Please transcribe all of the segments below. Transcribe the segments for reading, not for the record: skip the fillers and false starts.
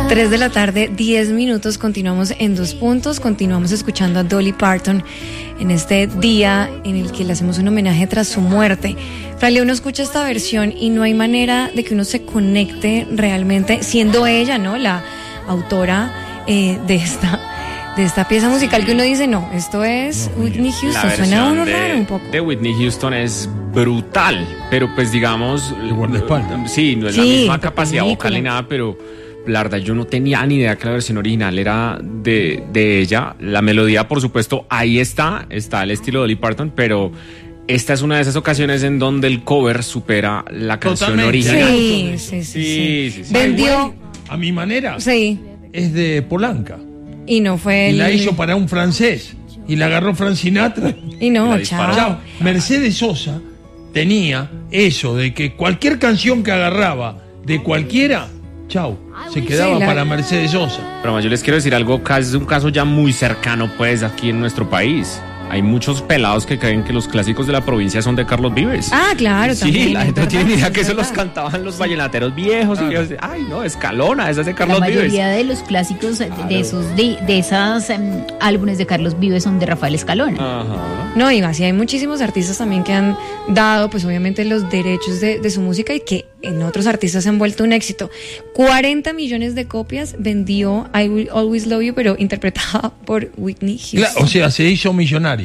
3 de la tarde, 10 minutos, continuamos en Dos Puntos, continuamos escuchando a Dolly Parton en este día en el que le hacemos un homenaje tras su muerte. Fraile, uno escucha esta versión y no hay manera de que uno se conecte realmente, siendo ella, ¿no?, la autora de esta pieza musical, que uno dice, no, esto es Whitney Houston, suena a uno raro un poco. De Whitney Houston es brutal, pero pues digamos, el guardaespaldas. Sí, no es la misma capacidad vocal ni nada, pero la verdad yo no tenía ni idea que la versión original era de ella. La melodía, por supuesto, ahí está el estilo de Dolly Parton, pero esta es una de esas ocasiones en donde el cover supera la canción original. Sí. Vendió a mi manera. Sí. Es de Polanca. Y no fue y la hizo para un francés. Y la agarró Frank Sinatra. Y no, chao. Mercedes Sosa tenía eso de que cualquier canción que agarraba de cualquiera, se quedaba para Mercedes Sosa. Pero yo les quiero decir algo, es un caso ya muy cercano pues aquí en nuestro país. Hay muchos pelados que creen que los clásicos de la provincia son de Carlos Vives. Ah, claro, también. Sí, la gente no tiene ni idea que eso los cantaban los vallenateros viejos. Y viejos. Ay, no, Escalona, esa es de Carlos Vives. La mayoría de los clásicos de esos álbumes de Carlos Vives son de Rafael Escalona. Ajá. No, y así hay muchísimos artistas también que han dado, pues obviamente, los derechos de su música y que en otros artistas se han vuelto un éxito. 40 millones de copias vendió I Will Always Love You, pero interpretada por Whitney Houston. O sea, se hizo millonaria.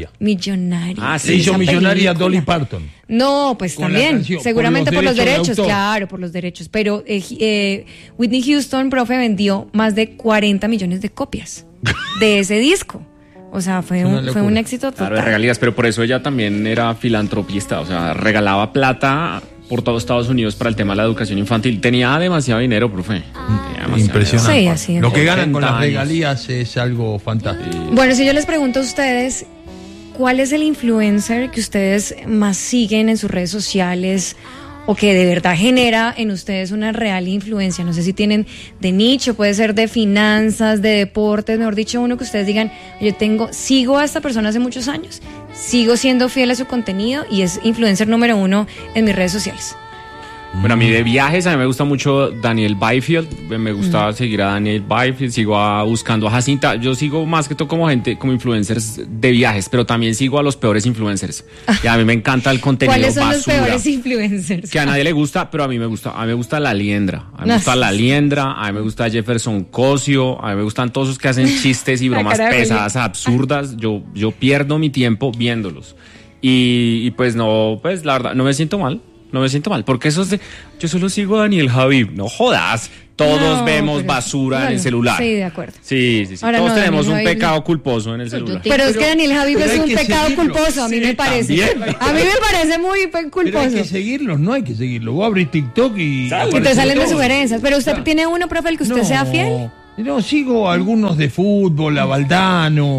Se hizo millonaria Dolly Parton. No, pues con también, seguramente por los derechos, claro, por los derechos. Pero Whitney Houston, profe, vendió más de 40 millones de copias de ese disco. O sea, fue un éxito total. Claro, de regalías, pero por eso ella también era filantropista, o sea, regalaba plata por todo Estados Unidos para el tema de la educación infantil. Tenía demasiado dinero, profe. Impresionante. Sí, así es. Lo que ganan con las regalías es algo fantástico. Bueno, si yo les pregunto a ustedes, ¿cuál es el influencer que ustedes más siguen en sus redes sociales o que de verdad genera en ustedes una real influencia? No sé si tienen de nicho, puede ser de finanzas, de deportes, mejor dicho, uno que ustedes digan, sigo a esta persona hace muchos años, sigo siendo fiel a su contenido y es influencer número 1 en mis redes sociales. Bueno, a mí de viajes, a mí me gusta mucho Daniel Byfield, me gusta seguir a Daniel Byfield, buscando a Jacinta, yo sigo más que todo como influencers de viajes, pero también sigo a los peores influencers, y a mí me encanta el contenido ¿Cuáles son basura, los peores influencers? Que a nadie le gusta, pero a mí me gusta La Liendra, a mí me gusta La Liendra, a mí me gusta Jefferson Cosio, a mí me gustan todos esos que hacen chistes y bromas pesadas, absurdas, yo pierdo mi tiempo viéndolos, y pues no, pues la verdad, no me siento mal, porque eso es yo solo sigo a Daniel Javib, no jodas, todos vemos basura en el celular. Sí, de acuerdo. Sí. Ahora todos tenemos un pecado culposo en el celular. Pero es que Daniel Javib es un pecado culposo, a mí me parece. A mí me parece muy culposo. Pero hay que seguirlos, no hay que seguirlos. Vos abrís TikTok y te salen de sugerencias. Pero usted tiene uno, profe, el que usted sea fiel. No, sigo algunos de fútbol, a Valdano,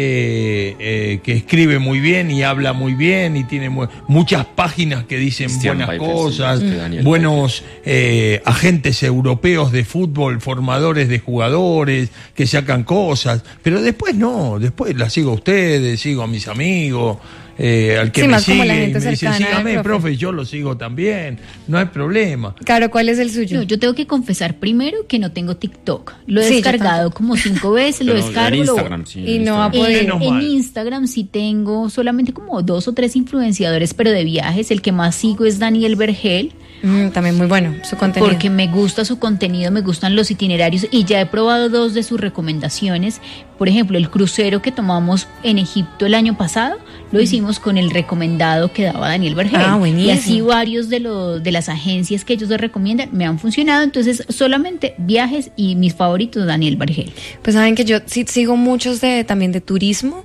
que escribe muy bien y habla muy bien y tiene muchas páginas que dicen buenas cosas, buenos agentes europeos de fútbol, formadores de jugadores que sacan cosas, pero después la sigo a ustedes, sigo a mis amigos, al que me sigue y me dice sígame, profe, yo lo sigo también, no hay problema. Claro, ¿cuál es el suyo? Yo tengo que confesar primero que no tengo TikTok, lo he descargado como 5 veces, lo descargo y no ha podido. En Instagram sí tengo solamente como 2 o 3 influenciadores, pero de viajes. El que más sigo es Daniel Vergel. También muy bueno su contenido. Porque me gusta su contenido, me gustan los itinerarios y ya he probado 2 de sus recomendaciones. Por ejemplo, el crucero que tomamos en Egipto el año pasado, lo hicimos con el recomendado que daba Daniel Vergel. Y así varios de las agencias que ellos les recomiendan me han funcionado. Entonces, solamente viajes y mis favoritos, Daniel Vergel. Pues saben que yo sí sigo muchos también de turismo.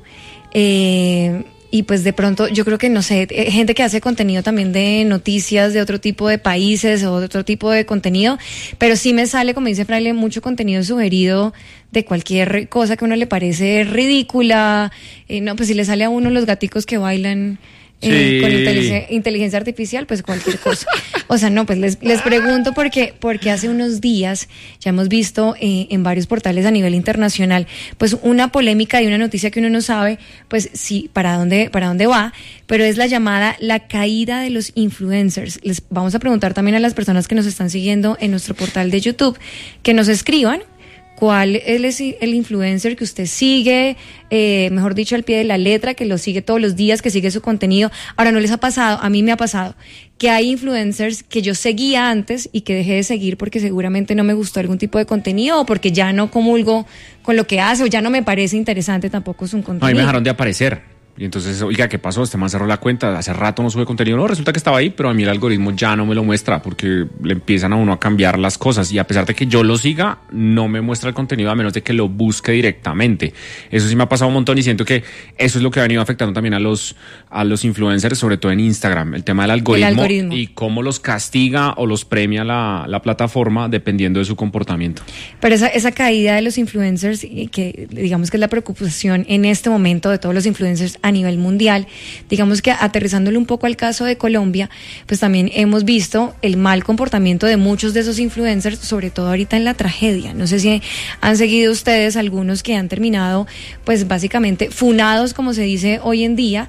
Y pues de pronto yo creo que, no sé, gente que hace contenido también de noticias de otro tipo de países o de otro tipo de contenido, pero sí me sale, como dice Fraile, mucho contenido sugerido de cualquier cosa que a uno le parece ridícula. No, pues si le sale a uno los gaticos que bailan con inteligencia artificial, pues cualquier cosa. O sea, no, pues les pregunto porque hace unos días ya hemos visto en varios portales a nivel internacional, pues una polémica y una noticia que uno no sabe, pues sí, para dónde va, pero es la caída de los influencers. Les vamos a preguntar también a las personas que nos están siguiendo en nuestro portal de YouTube que nos escriban cuál es el influencer que usted sigue, mejor dicho, al pie de la letra, que lo sigue todos los días, que sigue su contenido. Ahora, ¿no les ha pasado? A mí me ha pasado que hay influencers que yo seguía antes y que dejé de seguir porque seguramente no me gustó algún tipo de contenido o porque ya no comulgo con lo que hace o ya no me parece interesante tampoco su contenido. A mí me dejaron de aparecer. Y entonces, oiga, ¿qué pasó? Este man cerró la cuenta, hace rato no sube contenido. No, resulta que estaba ahí, pero a mí el algoritmo ya no me lo muestra porque le empiezan a uno a cambiar las cosas. Y a pesar de que yo lo siga, no me muestra el contenido a menos de que lo busque directamente. Eso sí me ha pasado un montón y siento que eso es lo que ha venido afectando también a los influencers, sobre todo en Instagram. El tema del algoritmo y cómo los castiga o los premia la plataforma dependiendo de su comportamiento. Pero esa caída de los influencers, que digamos que es la preocupación en este momento de todos los influencers a nivel mundial, digamos que aterrizándole un poco al caso de Colombia, pues también hemos visto el mal comportamiento de muchos de esos influencers, sobre todo ahorita en la tragedia. No sé si han seguido ustedes algunos que han terminado, pues básicamente funados, como se dice hoy en día,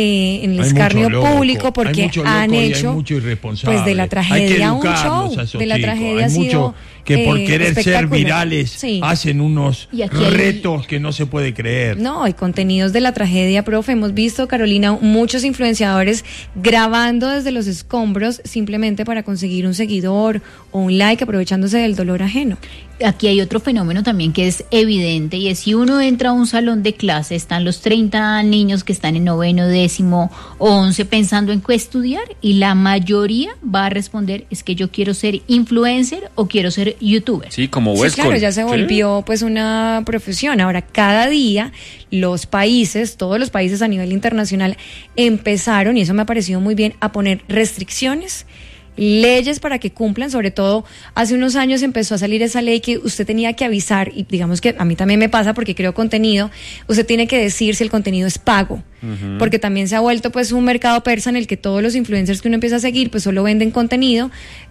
en el escarnio público, porque han hecho pues de la tragedia un show, de la tragedia ha sido que por querer ser virales hacen unos retos que no se puede creer. No, hay contenidos de la tragedia, profe. Hemos visto, Carolina, muchos influenciadores grabando desde los escombros simplemente para conseguir un seguidor o un like, aprovechándose del dolor ajeno. Aquí hay otro fenómeno también que es evidente, y es si uno entra a un salón de clase, están los 30 niños que están en 9º, 10º o 11 pensando en qué estudiar, y la mayoría va a responder, es que yo quiero ser influencer o quiero ser youtuber. Sí, como Westcol. Sí, claro, ya se volvió pues una profesión. Ahora, cada día los países, todos los países a nivel internacional empezaron, y eso me ha parecido muy bien, a poner restricciones, leyes para que cumplan. Sobre todo hace unos años empezó a salir esa ley que usted tenía que avisar, y digamos que a mí también me pasa porque creo contenido, usted tiene que decir si el contenido es pago, porque también se ha vuelto pues un mercado persa en el que todos los influencers que uno empieza a seguir pues solo venden contenido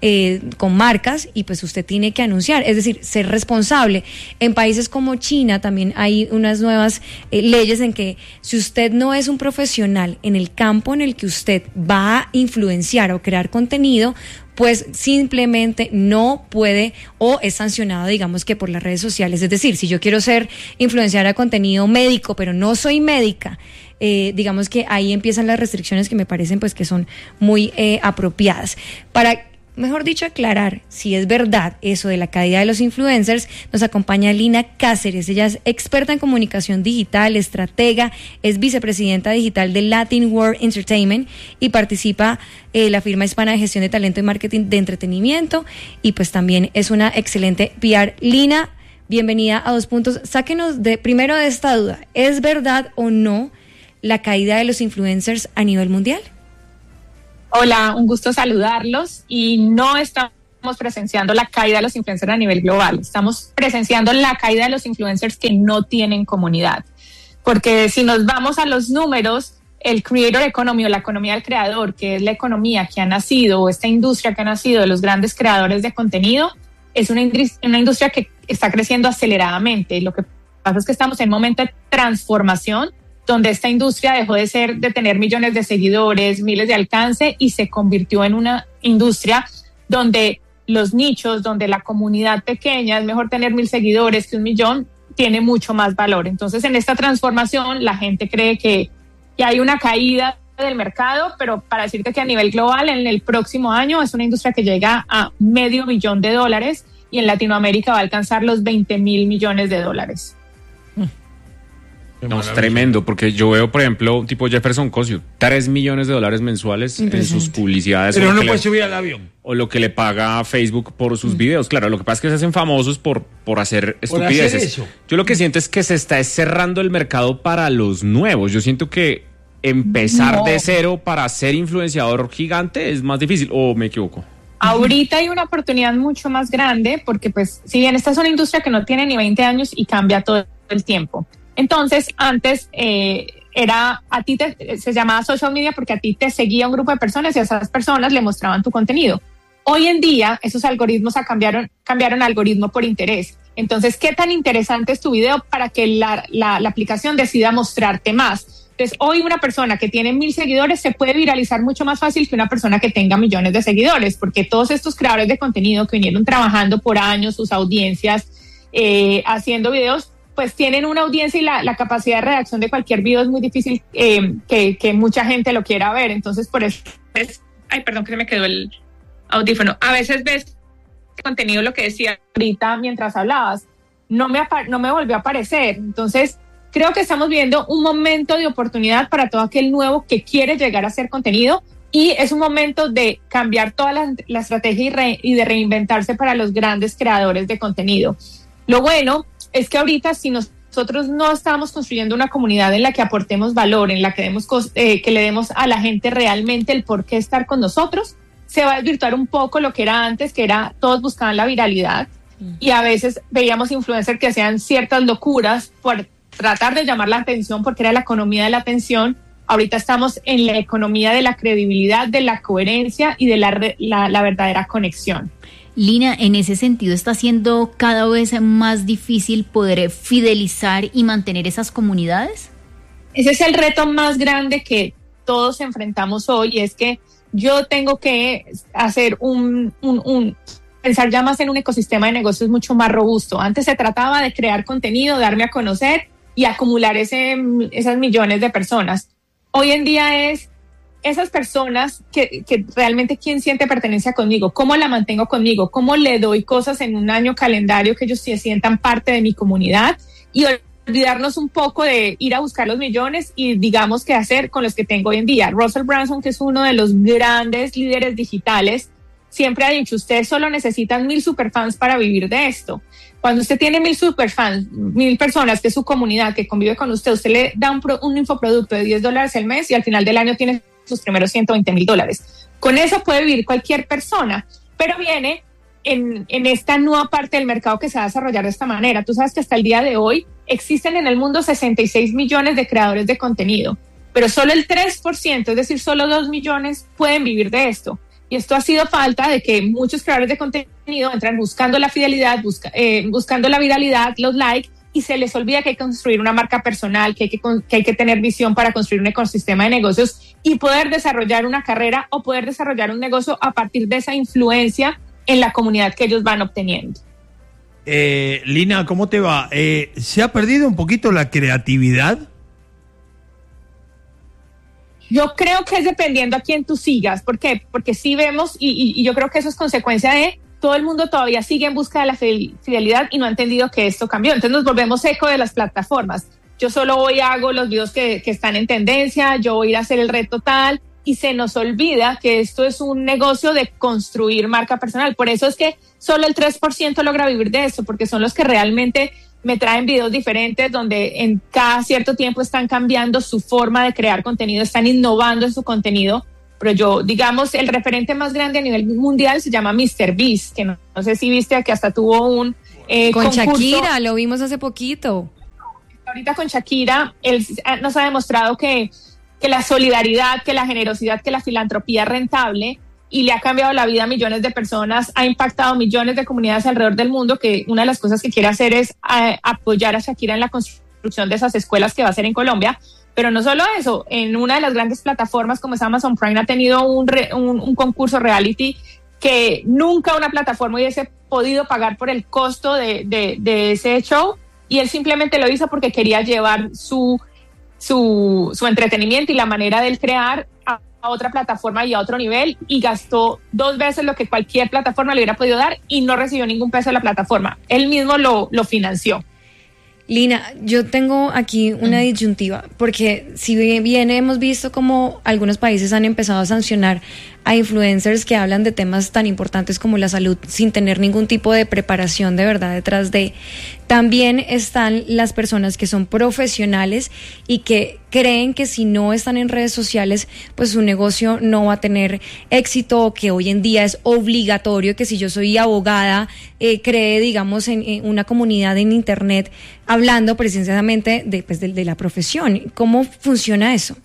con marcas, y pues usted tiene que anunciar, es decir, ser responsable. En países como China también hay unas nuevas leyes en que si usted no es un profesional en el campo en el que usted va a influenciar o crear contenido, pues simplemente no puede o es sancionado, digamos que por las redes sociales. Es decir, si yo quiero ser influenciar a contenido médico, pero no soy médica, digamos que ahí empiezan las restricciones que me parecen pues que son muy apropiadas. Para, mejor dicho, aclarar si es verdad eso de la caída de los influencers, nos acompaña Lina Cáceres. Ella es experta en comunicación digital, estratega, es vicepresidenta digital de Latin World Entertainment y participa la firma hispana de gestión de talento y marketing de entretenimiento, y pues también es una excelente PR. Lina, bienvenida a 2 Puntos. Sáquenos primero de esta duda, ¿es verdad o no la caída de los influencers a nivel mundial? Hola, un gusto saludarlos, y no estamos presenciando la caída de los influencers a nivel global, estamos presenciando la caída de los influencers que no tienen comunidad, porque si nos vamos a los números, el creator economy o la economía del creador, que es la economía que ha nacido, o esta industria que ha nacido de los grandes creadores de contenido, es una industria que está creciendo aceleradamente. Lo que pasa es que estamos en un momento de transformación donde esta industria dejó de tener millones de seguidores, miles de alcance, y se convirtió en una industria donde los nichos, donde la comunidad pequeña, es mejor tener 1,000 seguidores que 1,000,000, tiene mucho más valor. Entonces, en esta transformación, la gente cree que hay una caída del mercado, pero para decirte que a nivel global, en el próximo año, es una industria que llega a $500 millones, y en Latinoamérica va a alcanzar los $20,000 millones. No, es tremendo, porque yo veo, por ejemplo, tipo Jefferson Cosio, $3 millones mensuales en sus publicidades. Pero no puede subir al avión. O lo que le paga Facebook por sus videos. Claro, lo que pasa es que se hacen famosos por hacer estupideces. Por hacer eso. Yo lo que siento es que se está cerrando el mercado para los nuevos. Yo siento que empezar de cero para ser influenciador gigante es más difícil, ¿o me equivoco? Ahorita hay una oportunidad mucho más grande, porque pues si bien esta es una industria que no tiene ni 20 años y cambia todo el tiempo. Entonces, antes se llamaba social media porque a ti te seguía un grupo de personas y a esas personas le mostraban tu contenido. Hoy en día, esos algoritmos cambiaron algoritmo por interés. Entonces, ¿qué tan interesante es tu video para que la aplicación decida mostrarte más? Entonces, hoy una persona que tiene 1,000 seguidores se puede viralizar mucho más fácil que una persona que tenga millones de seguidores, porque todos estos creadores de contenido que vinieron trabajando por años sus audiencias, haciendo videos, pues tienen una audiencia y la capacidad de reacción de cualquier video es muy difícil que mucha gente lo quiera ver. Entonces, por eso ay, perdón que se me quedó el audífono. A veces ves contenido, lo que decía ahorita mientras hablabas, no me volvió a aparecer. Entonces, creo que estamos viviendo un momento de oportunidad para todo aquel nuevo que quiere llegar a hacer contenido, y es un momento de cambiar toda la estrategia y de reinventarse para los grandes creadores de contenido. Lo bueno es que ahorita, si nosotros no estamos construyendo una comunidad en la que aportemos valor, en la que le demos a la gente realmente el por qué estar con nosotros, se va a desvirtuar un poco lo que era antes, que era todos buscaban la viralidad, y a veces veíamos influencers que hacían ciertas locuras por tratar de llamar la atención, porque era la economía de la atención. Ahorita estamos en la economía de la credibilidad, de la coherencia y de la verdadera conexión. Lina, en ese sentido, ¿está siendo cada vez más difícil poder fidelizar y mantener esas comunidades? Ese es el reto más grande que todos enfrentamos hoy, y es que yo tengo que hacer pensar ya más en un ecosistema de negocios mucho más robusto. Antes se trataba de crear contenido, darme a conocer y acumular esas millones de personas. Hoy en día es esas personas que realmente, ¿quién siente pertenencia conmigo? ¿Cómo la mantengo conmigo? ¿Cómo le doy cosas en un año calendario que ellos se sientan parte de mi comunidad? Y olvidarnos un poco de ir a buscar los millones y digamos qué hacer con los que tengo hoy en día. Russell Brunson, que es uno de los grandes líderes digitales, siempre ha dicho, ustedes solo necesitan 1,000 superfans para vivir de esto. Cuando usted tiene 1,000 superfans, 1,000 personas que es su comunidad, que convive con usted le da un infoproducto de $10 al mes y al final del año tiene sus primeros $120,000. Con eso puede vivir cualquier persona, pero viene en esta nueva parte del mercado que se va a desarrollar de esta manera. Tú sabes que hasta el día de hoy existen en el mundo 66 millones de creadores de contenido, pero solo el 3%, es decir, solo 2 millones pueden vivir de esto. Y esto ha sido falta de que muchos creadores de contenido entran buscando la fidelidad, buscando la viralidad, los likes, y se les olvida que hay que construir una marca personal, que hay que tener visión para construir un ecosistema de negocios y poder desarrollar una carrera o poder desarrollar un negocio a partir de esa influencia en la comunidad que ellos van obteniendo. Lina, ¿cómo te va? ¿Se ha perdido un poquito la creatividad? Yo creo que es dependiendo a quién tú sigas. ¿Por qué? Porque sí vemos, y yo creo que eso es consecuencia de todo el mundo todavía sigue en busca de la fidelidad y no ha entendido que esto cambió. Entonces nos volvemos eco de las plataformas. Yo solo voy hago los videos que están en tendencia, yo voy a ir a hacer el reto tal, y se nos olvida que esto es un negocio de construir marca personal. Por eso es que solo el 3% logra vivir de esto, porque son los que realmente me traen videos diferentes donde en cada cierto tiempo están cambiando su forma de crear contenido, están innovando en su contenido. Pero yo, digamos, el referente más grande a nivel mundial se llama MrBeast, que no sé si viste que hasta tuvo un con concurso. Shakira, lo vimos hace poquito. Ahorita con Shakira, él nos ha demostrado que la solidaridad, que la generosidad, que la filantropía es rentable, y le ha cambiado la vida a millones de personas, ha impactado millones de comunidades alrededor del mundo, que una de las cosas que quiere hacer es apoyar a Shakira en la construcción de esas escuelas que va a hacer en Colombia. Pero no solo eso, en una de las grandes plataformas como es Amazon Prime ha tenido un concurso reality que nunca una plataforma hubiese podido pagar por el costo de ese show, y él simplemente lo hizo porque quería llevar su entretenimiento y la manera de él crear a otra plataforma y a otro nivel, y gastó 2 veces lo que cualquier plataforma le hubiera podido dar y no recibió ningún peso de la plataforma. Él mismo lo financió. Lina, yo tengo aquí una disyuntiva, porque si bien hemos visto como algunos países han empezado a sancionar a influencers que hablan de temas tan importantes como la salud sin tener ningún tipo de preparación de verdad detrás de, también están las personas que son profesionales y que creen que si no están en redes sociales, pues su negocio no va a tener éxito, que hoy en día es obligatorio que si yo soy abogada, cree, digamos, en una comunidad en internet hablando precisamente de la profesión. ¿Cómo funciona eso?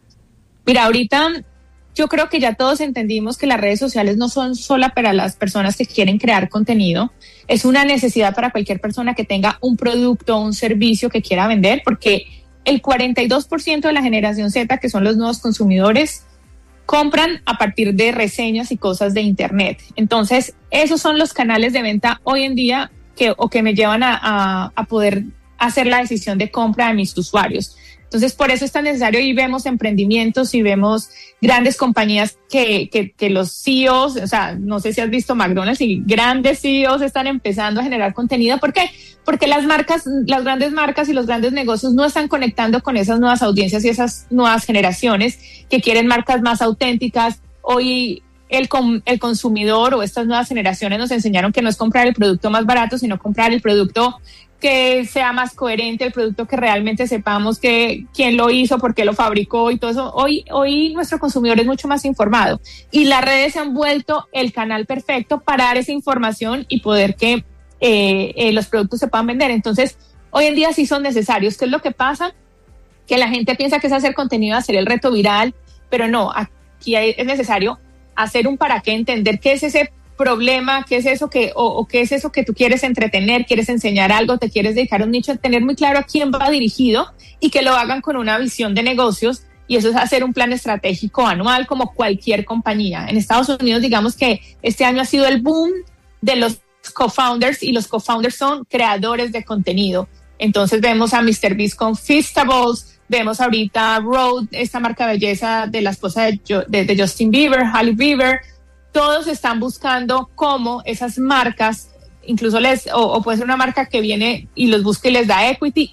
Mira, ahorita yo creo que ya todos entendimos que las redes sociales no son solo para las personas que quieren crear contenido, es una necesidad para cualquier persona que tenga un producto o un servicio que quiera vender, porque el 42% de la generación Z, que son los nuevos consumidores, compran a partir de reseñas y cosas de internet. Entonces, esos son los canales de venta hoy en día que me llevan a poder hacer la decisión de compra de mis usuarios. Entonces, por eso es tan necesario, y vemos emprendimientos y vemos grandes compañías que los CEOs, o sea, no sé si has visto McDonald's, y grandes CEOs están empezando a generar contenido. ¿Por qué? Porque las grandes marcas y los grandes negocios no están conectando con esas nuevas audiencias y esas nuevas generaciones que quieren marcas más auténticas. Hoy el consumidor o estas nuevas generaciones nos enseñaron que no es comprar el producto más barato, sino comprar el producto que sea más coherente, el producto que realmente sepamos que quién lo hizo, por qué lo fabricó y todo eso. Hoy nuestro consumidor es mucho más informado, y las redes se han vuelto el canal perfecto para dar esa información y poder que los productos se puedan vender. Entonces, hoy en día sí son necesarios. ¿Qué es lo que pasa? Que la gente piensa que es hacer contenido, hacer el reto viral, pero no, aquí es necesario hacer un para qué, entender qué es ese problema, qué es eso qué es eso que tú quieres entretener, quieres enseñar algo, te quieres dedicar a un nicho, tener muy claro a quién va dirigido y que lo hagan con una visión de negocios, y eso es hacer un plan estratégico anual como cualquier compañía. En Estados Unidos, digamos que este año ha sido el boom de los co-founders, y los co-founders son creadores de contenido. Entonces vemos a MrBeast con Feastables, vemos ahorita Rhode, esta marca de belleza de la esposa de Justin Bieber, Hailey Bieber. Todos están buscando cómo esas marcas, incluso o puede ser una marca que viene y los busca y les da equity,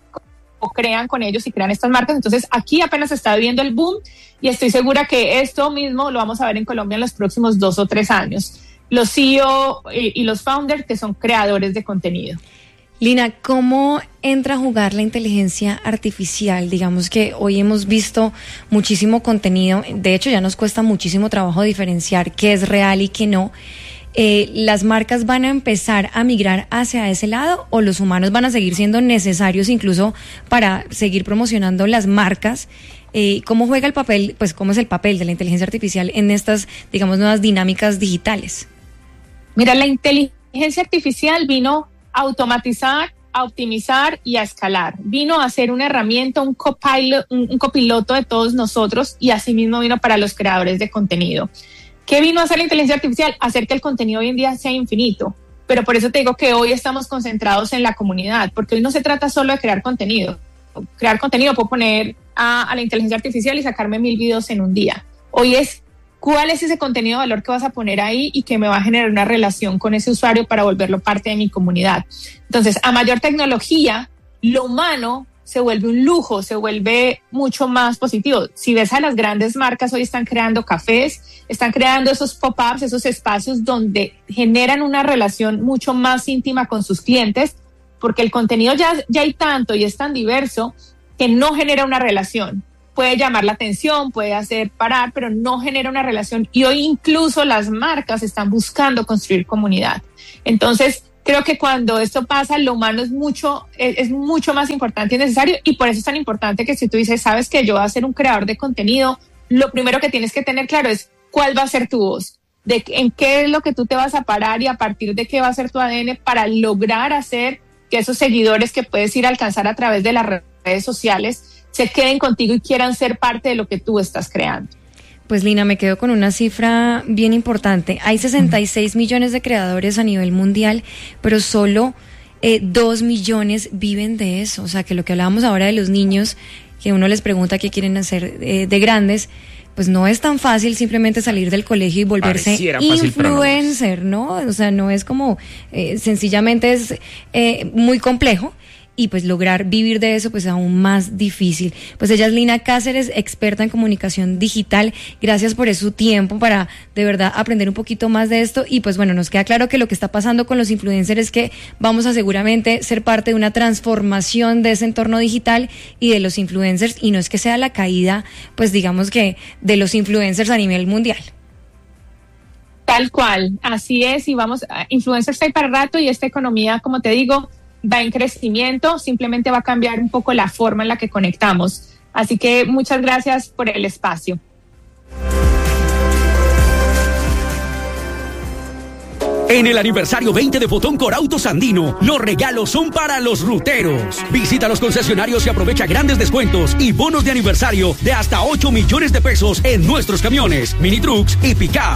o crean con ellos y crean estas marcas. Entonces aquí apenas se está viendo el boom, y estoy segura que esto mismo lo vamos a ver en Colombia en los próximos 2 o 3 años. Los CEO y los founders que son creadores de contenido. Lina, ¿cómo entra a jugar la inteligencia artificial? Digamos que hoy hemos visto muchísimo contenido, de hecho ya nos cuesta muchísimo trabajo diferenciar qué es real y qué no. ¿Las marcas van a empezar a migrar hacia ese lado, o los humanos van a seguir siendo necesarios incluso para seguir promocionando las marcas? ¿Cómo juega el papel, pues cómo es el papel de la inteligencia artificial en estas, digamos, nuevas dinámicas digitales? Mira, la inteligencia artificial vino a automatizar, a optimizar y a escalar. Vino a ser una herramienta, un copiloto de todos nosotros, y asimismo vino para los creadores de contenido. ¿Qué vino a hacer la inteligencia artificial? Hacer que el contenido hoy en día sea infinito. Pero por eso te digo que hoy estamos concentrados en la comunidad, porque hoy no se trata solo de crear contenido. Crear contenido, puedo poner a la inteligencia artificial y sacarme 1000 videos en un día. Hoy es cuál es ese contenido de valor que vas a poner ahí y que me va a generar una relación con ese usuario para volverlo parte de mi comunidad. Entonces, a mayor tecnología, lo humano se vuelve un lujo, se vuelve mucho más positivo. Si ves a las grandes marcas, hoy están creando cafés, están creando esos pop-ups, esos espacios donde generan una relación mucho más íntima con sus clientes, porque el contenido ya hay tanto y es tan diverso que no genera una relación. Puede llamar la atención, puede hacer parar, pero no genera una relación. Y hoy incluso las marcas están buscando construir comunidad. Entonces, creo que cuando esto pasa, lo humano es mucho más importante y necesario. Y por eso es tan importante que si tú dices, sabes que yo voy a ser un creador de contenido, lo primero que tienes que tener claro es cuál va a ser tu voz, en qué es lo que tú te vas a parar y a partir de qué va a ser tu ADN para lograr hacer que esos seguidores que puedes ir a alcanzar a través de las redes sociales se queden contigo y quieran ser parte de lo que tú estás creando. Pues Lina, me quedo con una cifra bien importante. Hay 66 millones de creadores a nivel mundial, pero solo 2 millones viven de eso. O sea, que lo que hablábamos ahora de los niños, que uno les pregunta qué quieren hacer de grandes, pues no es tan fácil simplemente salir del colegio y volverse influencer, ¿no? O sea, no es como, sencillamente es muy complejo. Y pues lograr vivir de eso pues es aún más difícil. Pues ella es Lina Cáceres, experta en comunicación digital. Gracias por su tiempo para de verdad aprender un poquito más de esto. Y pues bueno, nos queda claro que lo que está pasando con los influencers es que vamos a seguramente ser parte de una transformación de ese entorno digital y de los influencers, y no es que sea la caída, pues digamos que de los influencers a nivel mundial. Tal cual, así es, y vamos, influencers hay para rato, y esta economía, como te digo, va en crecimiento, simplemente va a cambiar un poco la forma en la que conectamos. Así que muchas gracias por el espacio. En el aniversario 20 de Fotoncore Autos Andino, los regalos son para los ruteros. Visita los concesionarios y aprovecha grandes descuentos y bonos de aniversario de hasta 8 millones de pesos en nuestros camiones, mini trucks y pick-up.